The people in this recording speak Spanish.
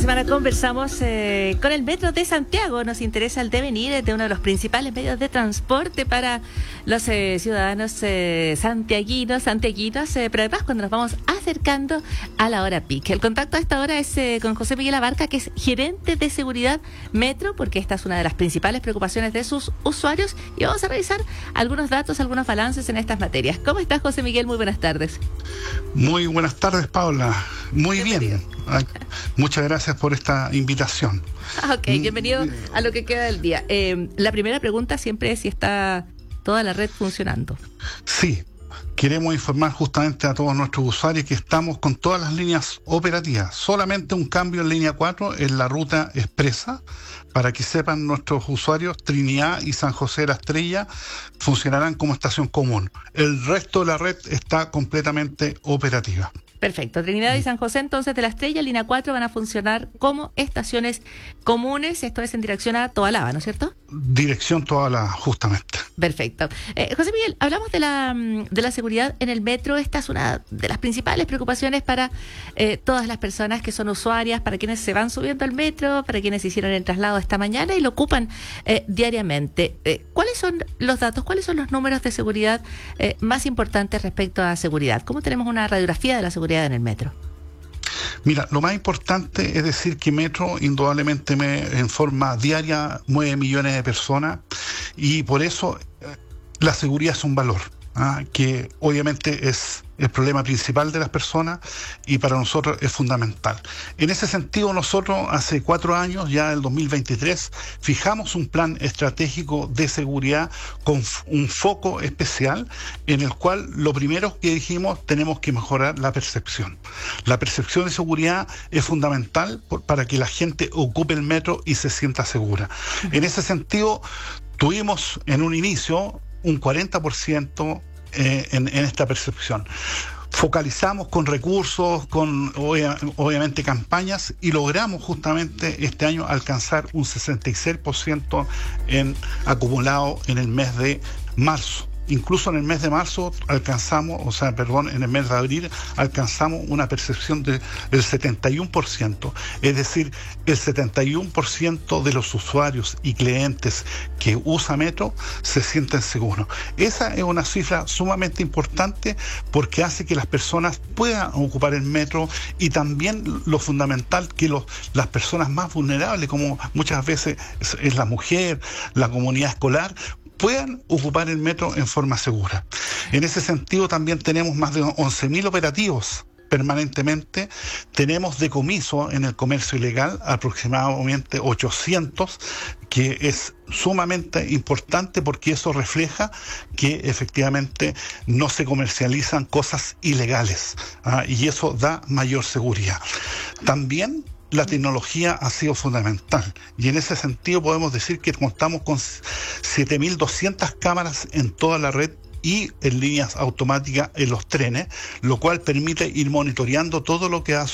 semana conversamos con el Metro de Santiago. Nos interesa el devenir de uno de los principales medios de transporte para los ciudadanos santiaguinos, pero además cuando nos vamos acercando a la hora pic. El contacto a esta hora es con José Miguel Abarca, que es gerente de seguridad Metro, porque esta es una de las principales preocupaciones de sus usuarios, y vamos a revisar algunos datos, algunos balances en estas materias. ¿Cómo estás, José Miguel? Muy buenas tardes. Muy buenas tardes, Paula. Muy bien. Muchas gracias por esta invitación. Ok, bienvenido a lo que queda del día. La primera pregunta siempre es si está toda la red funcionando. Sí, queremos informar justamente a todos nuestros usuarios que estamos con todas las líneas operativas. Solamente un cambio en línea 4 en la ruta expresa. Para que sepan nuestros usuarios, Trinidad y San José de la Estrella funcionarán como estación común. El resto de la red está completamente operativa. Perfecto. Trinidad y San José, entonces, de la Estrella, línea 4, van a funcionar como estaciones comunes. Esto es en dirección a Tobalaba, ¿no es cierto? Dirección Tobalaba, justamente. Perfecto. José Miguel, hablamos de la seguridad en el metro. Esta es una de las principales preocupaciones para todas las personas que son usuarias, para quienes se van subiendo al metro, para quienes hicieron el traslado esta mañana y lo ocupan diariamente. ¿Cuáles son los datos, cuáles son los números de seguridad más importantes respecto a seguridad? ¿Cómo tenemos una radiografía de la seguridad en el metro? Mira, lo más importante es decir que Metro indudablemente en forma diaria mueve millones de personas y por eso la seguridad es un valor, que obviamente es el problema principal de las personas y para nosotros es fundamental. En ese sentido, nosotros hace 4 años, ya en el 2023, fijamos un plan estratégico de seguridad con un foco especial en el cual lo primero que dijimos, tenemos que mejorar la percepción. La percepción de seguridad es fundamental para que la gente ocupe el metro y se sienta segura. En ese sentido, tuvimos en un inicio un 40% en esta percepción. Focalizamos con recursos, con obviamente campañas y logramos justamente este año alcanzar un 66% en acumulado en el mes de marzo. Incluso en el mes de marzo en el mes de abril alcanzamos una percepción del 71%. Es decir, el 71% de los usuarios y clientes que usan Metro se sienten seguros. Esa es una cifra sumamente importante porque hace que las personas puedan ocupar el metro y también lo fundamental que las personas más vulnerables, como muchas veces es la mujer, la comunidad escolar, puedan ocupar el metro en forma segura. En ese sentido también tenemos más de 11.000 operativos permanentemente. Tenemos decomiso en el comercio ilegal aproximadamente 800, que es sumamente importante porque eso refleja que efectivamente no se comercializan cosas ilegales, y eso da mayor seguridad. También la tecnología ha sido fundamental y en ese sentido podemos decir que contamos con 7.200 cámaras en toda la red y en líneas automáticas en los trenes, lo cual permite ir monitoreando todo lo que hace